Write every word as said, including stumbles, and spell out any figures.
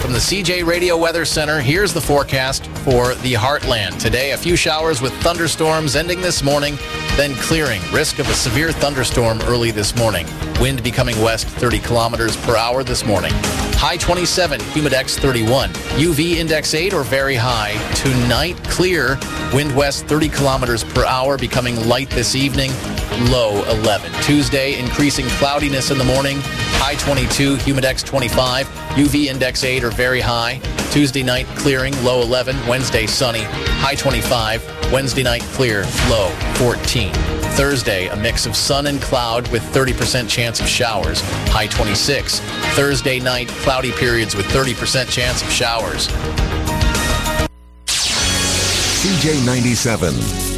From the C J Radio Weather Center, here's the forecast for the Heartland. Today, a few showers with thunderstorms ending this morning, then clearing. Risk of a severe thunderstorm early this morning. Wind becoming west thirty kilometers per hour this morning. High twenty-seven, humidex thirty-one. U V index eight or very high. Tonight, clear. Wind west thirty kilometers per hour, becoming light this evening. Low eleven. Tuesday, increasing cloudiness in the morning. High twenty-two, humidex twenty-five. U V index eight or very high. Tuesday night, clearing. Low eleven. Wednesday, sunny. High twenty-five. Wednesday night, clear. Low fourteen. Thursday, a mix of sun and cloud with thirty percent chance of showers. High twenty-six. Thursday night, cloudy periods with thirty percent chance of showers. C J ninety-seven.